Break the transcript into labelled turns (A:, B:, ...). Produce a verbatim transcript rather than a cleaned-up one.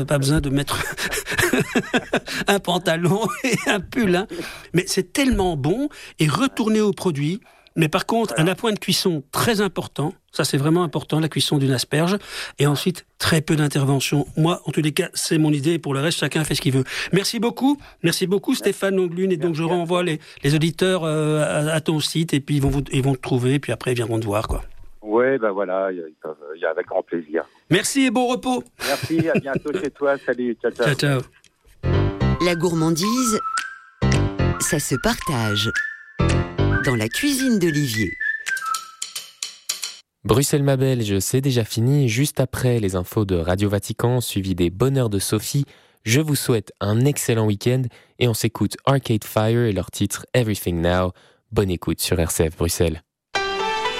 A: Pas besoin de mettre un pantalon et un pull, hein. Mais c'est tellement bon et retourner au produit. Mais par contre, voilà. Un appoint de cuisson très important. Ça, c'est vraiment important, la cuisson d'une asperge. Et ensuite, très peu d'intervention. Moi, en tous les cas, c'est mon idée. Pour le reste, chacun fait ce qu'il veut. Merci beaucoup. Merci beaucoup, Merci. Stéphane Longlune. Et donc, Merci je renvoie les, les auditeurs euh, à, à ton site. Et puis, ils vont, vous, ils vont te trouver. Et puis après, ils viendront te voir, quoi.
B: Oui, ben voilà, il y a avec grand plaisir.
A: Merci et bon repos.
B: Merci, à bientôt chez toi. Salut, ciao, ciao.
A: Ciao, ciao.
C: La gourmandise, ça se partage. Dans la cuisine d'Olivier.
D: Bruxelles ma Belge, c'est déjà fini. Juste après les infos de Radio Vatican, suivi des bonheurs de Sophie, je vous souhaite un excellent week-end et on s'écoute Arcade Fire et leur titre Everything Now. Bonne écoute sur R C F Bruxelles.